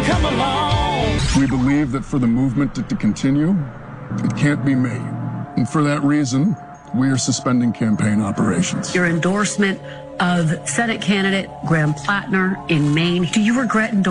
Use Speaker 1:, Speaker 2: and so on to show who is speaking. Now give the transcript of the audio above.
Speaker 1: come along.
Speaker 2: We believe that for the movement to continue, it can't be me. And for that reason, we are suspending campaign operations.
Speaker 3: Your endorsement of Senate candidate Graham Plattner in Maine. Do you regret endorsing